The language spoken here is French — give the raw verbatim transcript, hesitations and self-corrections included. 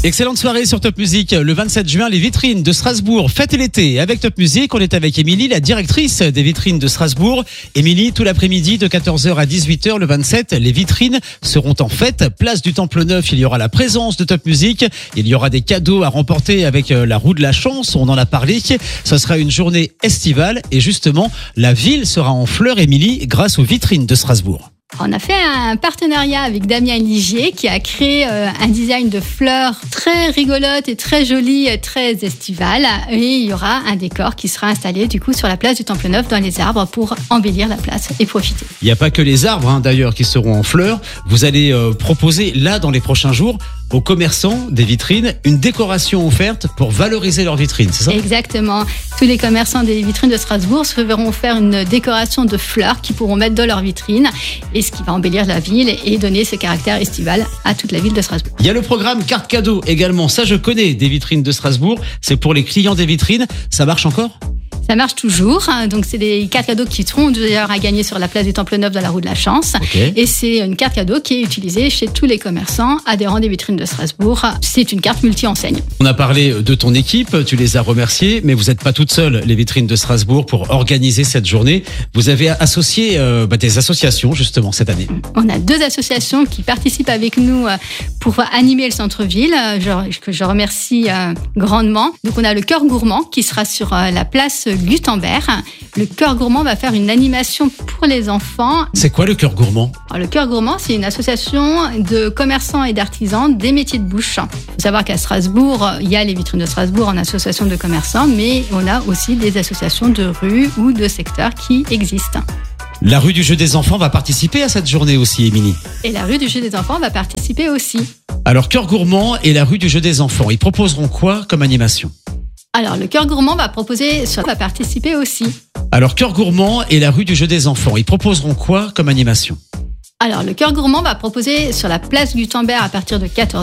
Excellente soirée sur Top Music. Le vingt-sept juin, les vitrines de Strasbourg fêtent l'été. Avec Top Music, on est avec Émilie, la directrice des vitrines de Strasbourg. Émilie, tout l'après-midi de quatorze heures à dix-huit heures le vingt-sept, les vitrines seront en fête. Place du Temple Neuf, il y aura la présence de Top Music. Il y aura des cadeaux à remporter avec la roue de la chance. On en a parlé. Ce sera une journée estivale et justement, la ville sera en fleurs, Émilie, grâce aux vitrines de Strasbourg. On a fait un partenariat avec Damien Ligier qui a créé euh, un design de fleurs très rigolote et très jolie, très estivale. Et il y aura un décor qui sera installé du coup sur la place du Temple Neuf dans les arbres pour embellir la place et profiter. Il n'y a pas que les arbres hein, d'ailleurs qui seront en fleurs. Vous allez euh, proposer là dans les prochains jours aux commerçants des vitrines une décoration offerte pour valoriser leurs vitrines, c'est ça ? Exactement. Tous les commerçants des vitrines de Strasbourg se verront faire une décoration de fleurs qu'ils pourront mettre dans leurs vitrines, et ce qui va embellir la ville et donner ce caractère estival à toute la ville de Strasbourg. Il y a le programme carte cadeau également. Ça, je connais des vitrines de Strasbourg. C'est pour les clients des vitrines. Ça marche encore ? Ça marche toujours. Donc, c'est des cartes cadeaux qui seront d'ailleurs à gagner sur la place du Temple Neuf dans la roue de la chance. Okay. Et c'est une carte cadeau qui est utilisée chez tous les commerçants adhérents des vitrines de Strasbourg. C'est une carte multi-enseigne. On a parlé de ton équipe, tu les as remerciés, mais vous n'êtes pas toute seule, les vitrines de Strasbourg, pour organiser cette journée. Vous avez associé euh, bah, des associations justement cette année. On a deux associations qui participent avec nous pour animer le centre-ville, que je remercie grandement. Donc, on a le Cœur Gourmand qui sera sur la place Gutenberg. Le Cœur Gourmand va faire une animation pour les enfants. C'est quoi le Cœur Gourmand ? Alors, le Cœur Gourmand, c'est une association de commerçants et d'artisans des métiers de bouche. Il faut savoir qu'à Strasbourg, il y a les vitrines de Strasbourg en association de commerçants, mais on a aussi des associations de rue ou de secteurs qui existent. La rue du jeu des enfants va participer à cette journée aussi, Émilie. Et la rue du jeu des enfants va participer aussi. Alors, Cœur Gourmand et la rue du jeu des enfants, ils proposeront quoi comme animation ? Alors, le Cœur Gourmand va proposer, va participer aussi. Alors, Cœur Gourmand et la rue du jeu des enfants, ils proposeront quoi comme animation ? Alors, le Cœur Gourmand va proposer sur la place Gutenberg à partir de quatorze heures.